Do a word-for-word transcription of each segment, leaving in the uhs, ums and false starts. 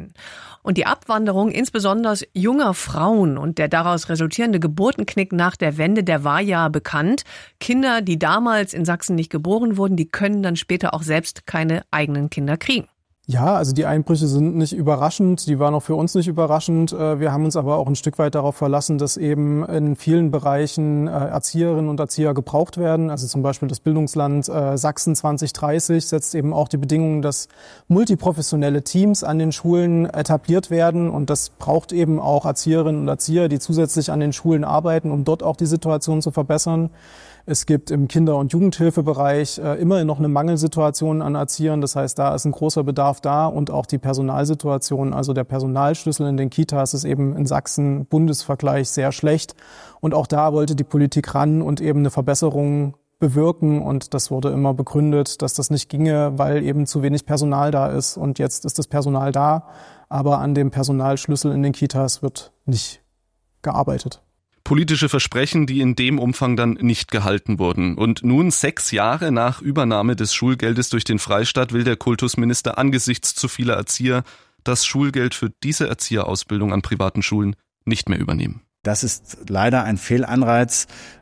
können. Und die Abwanderung insbesondere junger Frauen und der daraus resultierende Geburtenknick nach der Wende, der war ja bekannt. Kinder, die damals in Sachsen nicht geboren wurden, die können dann später auch selbst keine eigenen Kinder kriegen. Ja, also die Einbrüche sind nicht überraschend, die waren auch für uns nicht überraschend. Wir haben uns aber auch ein Stück weit darauf verlassen, dass eben in vielen Bereichen Erzieherinnen und Erzieher gebraucht werden. Also zum Beispiel das Bildungsland Sachsen zwanzig dreißig setzt eben auch die Bedingungen, dass multiprofessionelle Teams an den Schulen etabliert werden. Und das braucht eben auch Erzieherinnen und Erzieher, die zusätzlich an den Schulen arbeiten, um dort auch die Situation zu verbessern. Es gibt im Kinder- und Jugendhilfebereich äh, immer noch eine Mangelsituation an Erziehern. Das heißt, da ist ein großer Bedarf da und auch die Personalsituation, also der Personalschlüssel in den Kitas ist eben in Sachsen Bundesvergleich sehr schlecht. Und auch da wollte die Politik ran und eben eine Verbesserung bewirken. Und das wurde immer begründet, dass das nicht ginge, weil eben zu wenig Personal da ist. Und jetzt ist das Personal da, aber an dem Personalschlüssel in den Kitas wird nicht gearbeitet. Politische Versprechen, die in dem Umfang dann nicht gehalten wurden. Und nun, sechs Jahre nach Übernahme des Schulgeldes durch den Freistaat, will der Kultusminister angesichts zu vieler Erzieher das Schulgeld für diese Erzieherausbildung an privaten Schulen nicht mehr übernehmen. Das ist leider ein Fehlanreiz,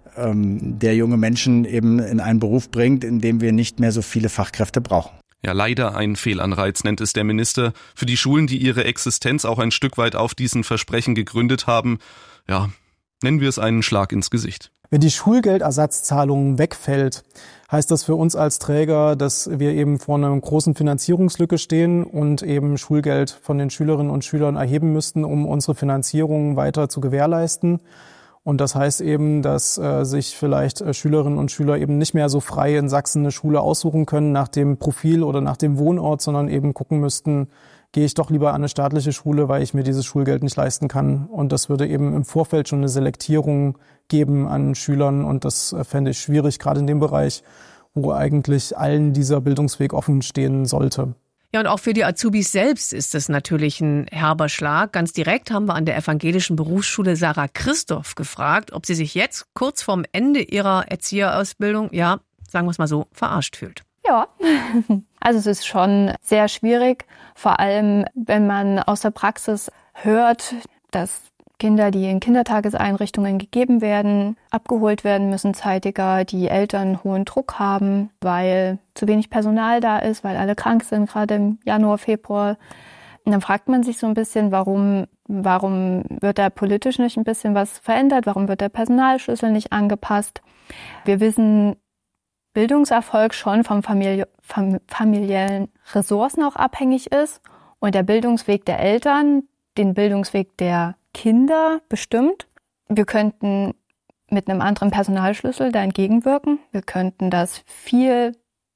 ähm, der junge Menschen eben in einen Beruf bringt, in dem wir nicht mehr so viele Fachkräfte brauchen. Ja, leider ein Fehlanreiz, nennt es der Minister. Für die Schulen, die ihre Existenz auch ein Stück weit auf diesen Versprechen gegründet haben, ja, nennen wir es einen Schlag ins Gesicht. Wenn die Schulgeldersatzzahlung wegfällt, heißt das für uns als Träger, dass wir eben vor einer großen Finanzierungslücke stehen und eben Schulgeld von den Schülerinnen und Schülern erheben müssten, um unsere Finanzierung weiter zu gewährleisten. Und das heißt eben, dass äh, sich vielleicht äh, Schülerinnen und Schüler eben nicht mehr so frei in Sachsen eine Schule aussuchen können nach dem Profil oder nach dem Wohnort, sondern eben gucken müssten, gehe ich doch lieber an eine staatliche Schule, weil ich mir dieses Schulgeld nicht leisten kann. Und das würde eben im Vorfeld schon eine Selektierung geben an Schülern. Und das fände ich schwierig, gerade in dem Bereich, wo eigentlich allen dieser Bildungsweg offen stehen sollte. Ja, und auch für die Azubis selbst ist das natürlich ein herber Schlag. Ganz direkt haben wir an der evangelischen Berufsschule Sarah Christoph gefragt, ob sie sich jetzt kurz vorm Ende ihrer Erzieherausbildung, ja, sagen wir es mal so, verarscht fühlt. Ja, also es ist schon sehr schwierig, vor allem wenn man aus der Praxis hört, dass Kinder, die in Kindertageseinrichtungen gegeben werden, abgeholt werden müssen zeitiger, die Eltern hohen Druck haben, weil zu wenig Personal da ist, weil alle krank sind, gerade im Januar, Februar. Und dann fragt man sich so ein bisschen, warum, warum wird da politisch nicht ein bisschen was verändert, warum wird der Personalschlüssel nicht angepasst. Wir wissen, Bildungserfolg schon vom Familie, vom familiären Ressourcen auch abhängig ist und der Bildungsweg der Eltern den Bildungsweg der Kinder bestimmt. Wir könnten mit einem anderen Personalschlüssel da entgegenwirken. Wir könnten das viel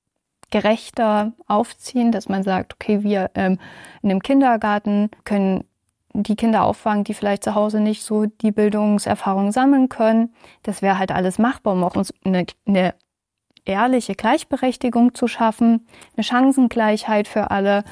gerechter aufziehen, dass man sagt, okay, wir ähm, in einem Kindergarten können die Kinder auffangen, die vielleicht zu Hause nicht so die Bildungserfahrung sammeln können. Das wäre halt alles machbar, um auch uns eine, eine ehrliche Gleichberechtigung zu schaffen, eine Chancengleichheit für alle.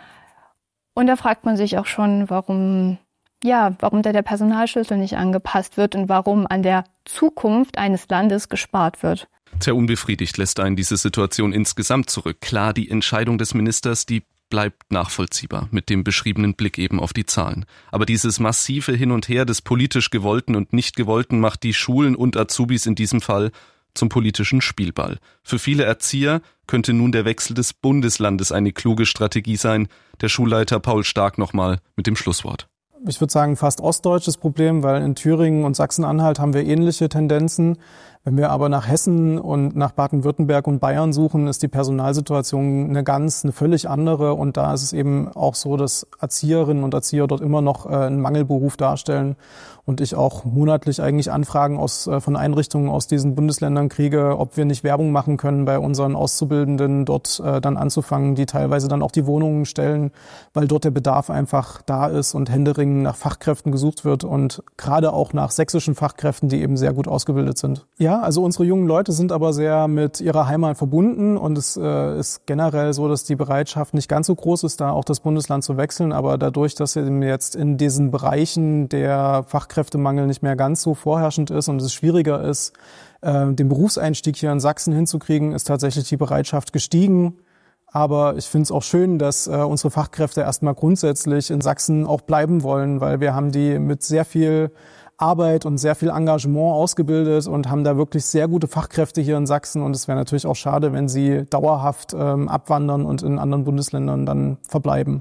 Und da fragt man sich auch schon, warum, ja, warum da der Personalschlüssel nicht angepasst wird und warum an der Zukunft eines Landes gespart wird. Sehr unbefriedigt lässt einen diese Situation insgesamt zurück. Klar, die Entscheidung des Ministers, die bleibt nachvollziehbar mit dem beschriebenen Blick eben auf die Zahlen. Aber dieses massive Hin und Her des politisch Gewollten und Nicht-Gewollten macht die Schulen und Azubis in diesem Fall zum politischen Spielball. Für viele Erzieher könnte nun der Wechsel des Bundeslandes eine kluge Strategie sein. Der Schulleiter Paul Stark nochmal mit dem Schlusswort. Ich würde sagen, fast ostdeutsches Problem, weil in Thüringen und Sachsen-Anhalt haben wir ähnliche Tendenzen. Wenn wir aber nach Hessen und nach Baden-Württemberg und Bayern suchen, ist die Personalsituation eine ganz, eine völlig andere. Und da ist es eben auch so, dass Erzieherinnen und Erzieher dort immer noch äh, einen Mangelberuf darstellen. Und ich auch monatlich eigentlich Anfragen aus, äh, von Einrichtungen aus diesen Bundesländern kriege, ob wir nicht Werbung machen können, bei unseren Auszubildenden dort äh, dann anzufangen, die teilweise dann auch die Wohnungen stellen, weil dort der Bedarf einfach da ist und händeringend nach Fachkräften gesucht wird und gerade auch nach sächsischen Fachkräften, die eben sehr gut ausgebildet sind. Ja, also unsere jungen Leute sind aber sehr mit ihrer Heimat verbunden und es äh, ist generell so, dass die Bereitschaft nicht ganz so groß ist, da auch das Bundesland zu wechseln, aber dadurch, dass eben jetzt in diesen Bereichen der Fachkräftemangel nicht mehr ganz so vorherrschend ist und es schwieriger ist, äh, den Berufseinstieg hier in Sachsen hinzukriegen, ist tatsächlich die Bereitschaft gestiegen, Aber ich finde es auch schön, dass äh, unsere Fachkräfte erstmal grundsätzlich in Sachsen auch bleiben wollen, weil wir haben die mit sehr viel Arbeit und sehr viel Engagement ausgebildet und haben da wirklich sehr gute Fachkräfte hier in Sachsen. Und es wäre natürlich auch schade, wenn sie dauerhaft ähm, abwandern und in anderen Bundesländern dann verbleiben.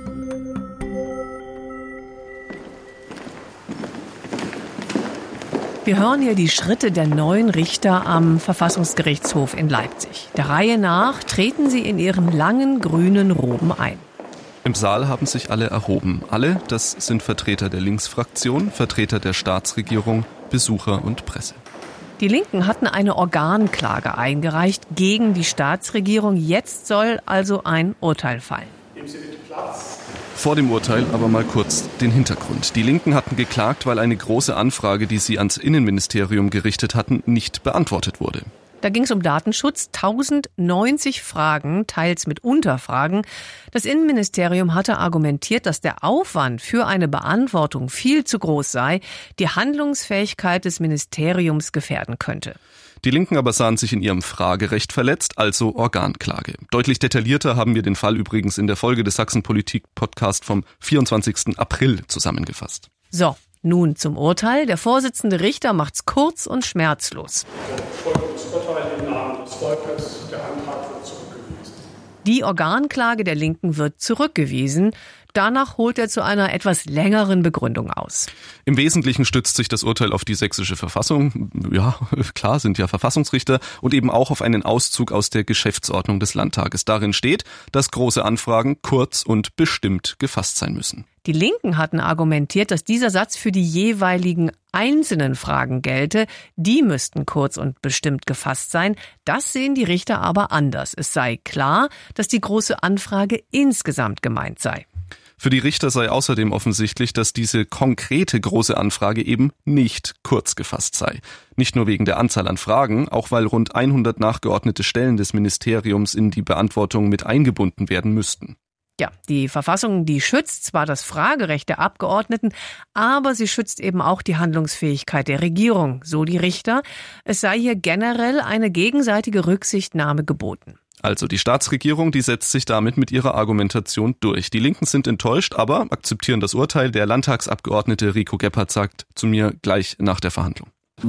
Wir hören hier die Schritte der neuen Richter am Verfassungsgerichtshof in Leipzig. Der Reihe nach treten sie in ihren langen grünen Roben ein. Im Saal haben sich alle erhoben. Alle, das sind Vertreter der Linksfraktion, Vertreter der Staatsregierung, Besucher und Presse. Die Linken hatten eine Organklage eingereicht gegen die Staatsregierung. Jetzt soll also ein Urteil fallen. Nehmen Sie bitte Platz. Vor dem Urteil aber mal kurz den Hintergrund. Die Linken hatten geklagt, weil eine große Anfrage, die sie ans Innenministerium gerichtet hatten, nicht beantwortet wurde. Da ging es um Datenschutz, tausendneunzig Fragen, teils mit Unterfragen. Das Innenministerium hatte argumentiert, dass der Aufwand für eine Beantwortung viel zu groß sei, die Handlungsfähigkeit des Ministeriums gefährden könnte. Die Linken aber sahen sich in ihrem Fragerecht verletzt, also Organklage. Deutlich detaillierter haben wir den Fall übrigens in der Folge des Sachsen-Politik-Podcast vom vierundzwanzigsten April zusammengefasst. So, nun zum Urteil. Der Vorsitzende Richter macht's kurz und schmerzlos. Folgendes Urteil im Namen des Volkes. Der Antrag wird zurückgewiesen. Die Organklage der Linken wird zurückgewiesen. Danach holt er zu einer etwas längeren Begründung aus. Im Wesentlichen stützt sich das Urteil auf die sächsische Verfassung. Ja, klar, sind ja Verfassungsrichter. Und eben auch auf einen Auszug aus der Geschäftsordnung des Landtages. Darin steht, dass große Anfragen kurz und bestimmt gefasst sein müssen. Die Linken hatten argumentiert, dass dieser Satz für die jeweiligen einzelnen Fragen gelte. Die müssten kurz und bestimmt gefasst sein. Das sehen die Richter aber anders. Es sei klar, dass die große Anfrage insgesamt gemeint sei. Für die Richter sei außerdem offensichtlich, dass diese konkrete große Anfrage eben nicht kurz gefasst sei. Nicht nur wegen der Anzahl an Fragen, auch weil rund hundert nachgeordnete Stellen des Ministeriums in die Beantwortung mit eingebunden werden müssten. Ja, die Verfassung, die schützt zwar das Fragerecht der Abgeordneten, aber sie schützt eben auch die Handlungsfähigkeit der Regierung, so die Richter. Es sei hier generell eine gegenseitige Rücksichtnahme geboten. Also die Staatsregierung, die setzt sich damit mit ihrer Argumentation durch. Die Linken sind enttäuscht, aber akzeptieren das Urteil. Der Landtagsabgeordnete Rico Gebhardt sagt zu mir gleich nach der Verhandlung.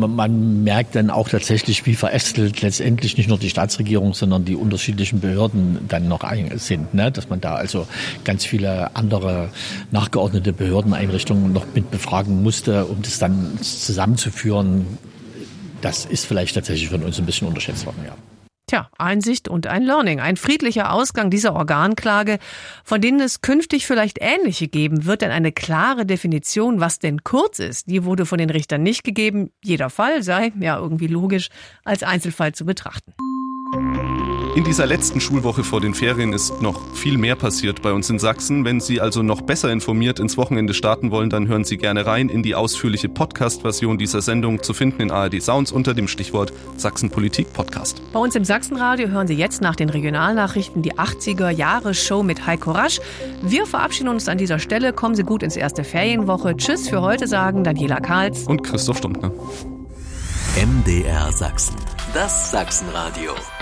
Man merkt dann auch tatsächlich, wie verästelt letztendlich nicht nur die Staatsregierung, sondern die unterschiedlichen Behörden dann noch sind. Ne? Dass man da also ganz viele andere nachgeordnete Behördeneinrichtungen noch mit befragen musste, um das dann zusammenzuführen. Das ist vielleicht tatsächlich von uns ein bisschen unterschätzt worden, ja. Tja, Einsicht und ein Learning. Ein friedlicher Ausgang dieser Organklage, von denen es künftig vielleicht ähnliche geben wird, denn eine klare Definition, was denn kurz ist, die wurde von den Richtern nicht gegeben. Jeder Fall sei, ja irgendwie logisch, als Einzelfall zu betrachten. In dieser letzten Schulwoche vor den Ferien ist noch viel mehr passiert bei uns in Sachsen. Wenn Sie also noch besser informiert ins Wochenende starten wollen, dann hören Sie gerne rein in die ausführliche Podcast-Version dieser Sendung, zu finden in A R D Sounds unter dem Stichwort Sachsen-Politik Podcast. Bei uns im Sachsenradio hören Sie jetzt nach den Regionalnachrichten die achtziger-Jahre-Show mit Heiko Rasch. Wir verabschieden uns an dieser Stelle. Kommen Sie gut ins erste Ferienwoche. Tschüss für heute, sagen Daniela Karls und Christoph Stumptner. M D R Sachsen, das Sachsenradio.